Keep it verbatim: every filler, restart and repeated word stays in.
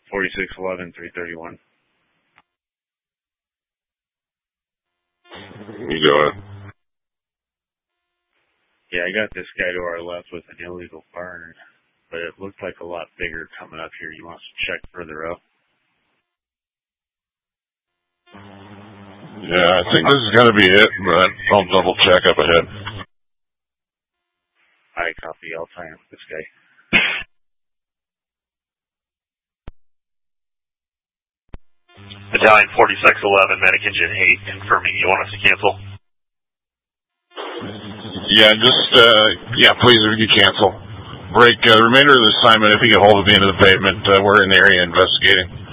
forty-six eleven, three thirty-one. You go ahead. Yeah, I got this guy to our left with an illegal burn, but it looked like a lot bigger coming up here. You want to check further up? Yeah, I think this is going to be it, but I'll double check up ahead. I copy. I'll tie up this guy. Battalion forty-six eleven, medic engine eight, confirming you want us to cancel. Yeah, just, uh, yeah, please, if you cancel. Break, uh, remainder of the assignment, if you get hold of the end of the pavement, uh, we're in the area investigating.